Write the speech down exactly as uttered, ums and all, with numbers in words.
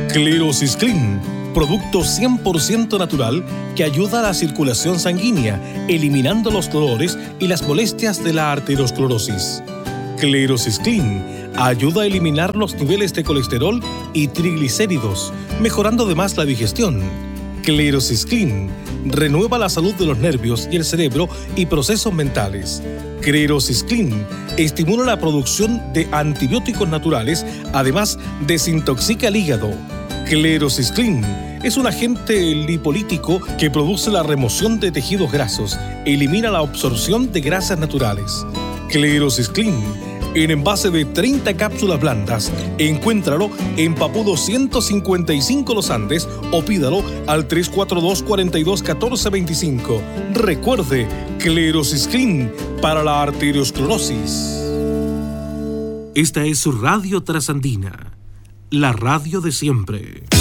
Clerosis-Clean, producto cien por ciento natural que ayuda a la circulación sanguínea, eliminando los dolores y las molestias de la arteriosclerosis. Clerosis-Clean ayuda a eliminar los niveles de colesterol y triglicéridos, mejorando además la digestión. Clerosis-Clean renueva la salud de los nervios y el cerebro y procesos mentales. Clerosis-Clean estimula la producción de antibióticos naturales, además desintoxica el hígado. Clerosis-Clean es un agente lipolítico que produce la remoción de tejidos grasos, elimina la absorción de grasas naturales. Clerosis-Clean en envase de treinta cápsulas blandas. Encuéntralo en Papudo ciento cincuenta y cinco Los Andes o pídalo al tres cuatro dos, cuatro dos, uno cuatro dos cinco. Recuerde, Clerosis-Clean para la arteriosclerosis. Esta es su Radio Trasandina, la radio de siempre.